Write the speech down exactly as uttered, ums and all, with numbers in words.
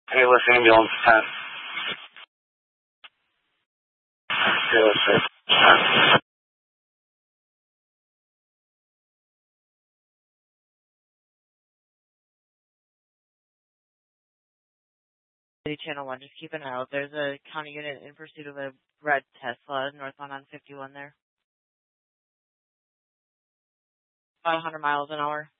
Hey, listen, ambulance ten. zero six. City Channel one, just keep an eye out. There's a county unit in pursuit of a red Tesla northbound on fifty-one there. About one hundred miles an hour.